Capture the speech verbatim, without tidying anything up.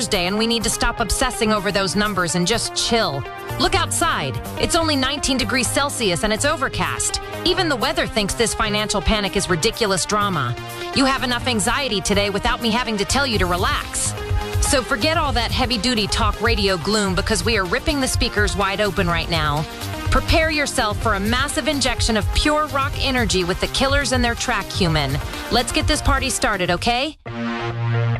Thursday and we need to stop obsessing over those numbers and just chill. Look outside. It's only nineteen degrees Celsius and it's overcast. Even the weather thinks this financial panic is ridiculous drama. You have enough anxiety today without me having to tell you to relax. So forget all that heavy-duty talk radio gloom because we are ripping the speakers wide open right now. Prepare yourself for a massive injection of pure rock energy with the Killers and their track Human. Let's get this party started, okay?